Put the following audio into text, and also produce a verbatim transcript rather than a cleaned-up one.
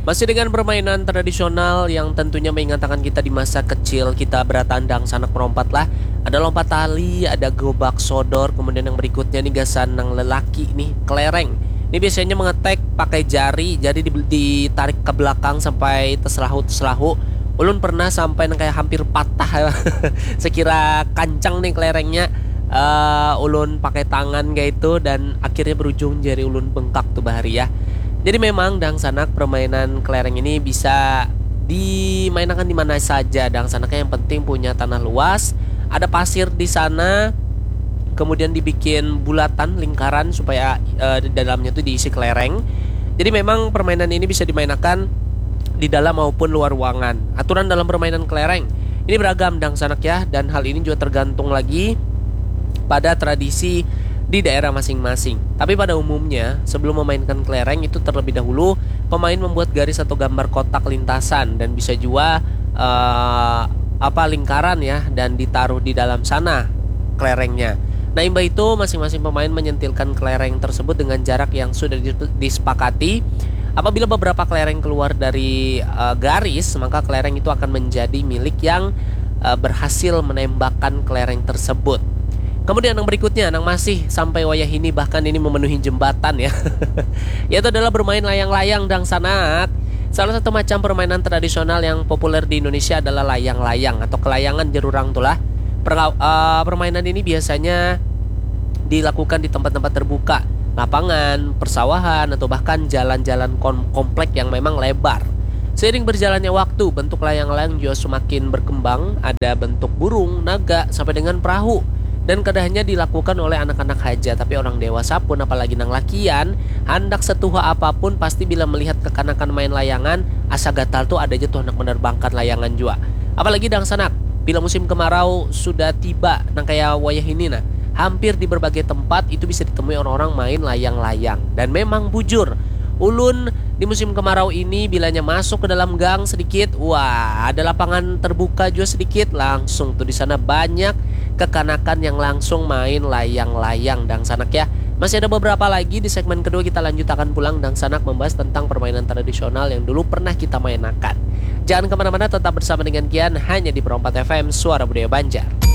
Masih dengan permainan tradisional yang tentunya mengingatkan kita di masa kecil kita beratandang sanak merompat lah. Ada lompat tali, ada gobak sodor, kemudian yang berikutnya nih gasan ng lelaki nih, kelereng. Ini biasanya mengetek pakai jari, jadi ditarik ke belakang sampai terselahu-terselahu. Ulun pernah sampai kayak hampir patah sekira kancang nih kelerengnya. Uh, ulun pakai tangan kayak itu dan akhirnya berujung jari ulun bengkak tuh bahari ya. Jadi memang dang sanak permainan kelereng ini bisa dimainkan di mana saja. Dang sanaknya yang penting punya tanah luas, ada pasir di sana, kemudian dibikin bulatan lingkaran supaya uh, di dalamnya tuh diisi kelereng. Jadi memang permainan ini bisa dimainkan di dalam maupun luar ruangan. Aturan dalam permainan kelereng ini beragam dang sanak ya, dan hal ini juga tergantung lagi pada tradisi di daerah masing-masing. Tapi pada umumnya sebelum memainkan kelereng itu terlebih dahulu pemain membuat garis atau gambar kotak lintasan dan bisa juga uh, apa lingkaran ya, dan ditaruh di dalam sana kelerengnya. Nah, imbah itu masing-masing pemain menyentilkan kelereng tersebut dengan jarak yang sudah disepakati. Apabila beberapa kelereng keluar dari uh, garis, maka kelereng itu akan menjadi milik yang uh, berhasil menembakkan kelereng tersebut. Kemudian yang berikutnya, yang masih sampai wayah ini bahkan ini memenuhi jembatan ya, yaitu adalah bermain layang-layang dang sanak. Salah satu macam permainan tradisional yang populer di Indonesia adalah layang-layang atau kelayangan jerurang tulah. Per, uh, permainan ini biasanya dilakukan di tempat-tempat terbuka, lapangan, persawahan, atau bahkan jalan-jalan kom komplek yang memang lebar. Seiring berjalannya waktu, bentuk layang-layang juga semakin berkembang. Ada bentuk burung, naga, sampai dengan perahu. Dan kedahannya dilakukan oleh anak-anak saja, tapi orang dewasa pun apalagi nang lakian, hendak setua apapun pasti bila melihat kekanakan main layangan, asa gatal tuh ada aja tuh hendak menerbangkan layangan juga. Apalagi dang sanak, bila musim kemarau sudah tiba nang kayak wayah ini nah, hampir di berbagai tempat itu bisa ditemui orang-orang main layang-layang. Dan memang bujur, ulun di musim kemarau ini bilanya masuk ke dalam gang sedikit, wah ada lapangan terbuka juga sedikit, langsung tuh di sana banyak kekanakan yang langsung main layang-layang dang sanak ya. Masih ada beberapa lagi di segmen kedua, kita lanjut akan pulang dang sanak membahas tentang permainan tradisional yang dulu pernah kita mainkan. Jangan kemana-mana, tetap bersama dengan Kian hanya di Perompat F M, Suara Budaya Banjar.